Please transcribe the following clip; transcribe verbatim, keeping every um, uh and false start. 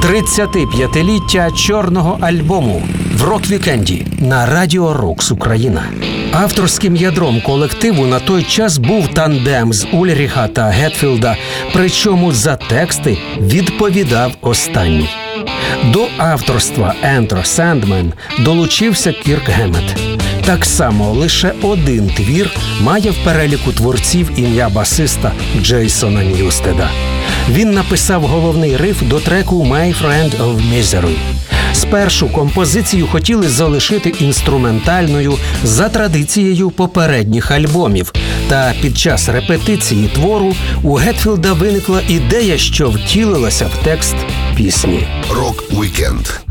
тридцятип'ятиліття чорного альбому в рок-вікенді на Радіо Рокс Україна. Авторським ядром колективу на той час був тандем з Ульріха та Гетфілда, причому за тексти відповідав останній. До авторства Ентро Сендмен долучився Кірк Гемет. Так само лише один твір має в переліку творців ім'я басиста Джейсона Ньюстеда. Він написав головний риф до треку «My Friend of Misery». Спершу композицію хотіли залишити інструментальною за традицією попередніх альбомів. Та під час репетиції твору у Гетфілда виникла ідея, що втілилася в текст пісні. Рок-вікенд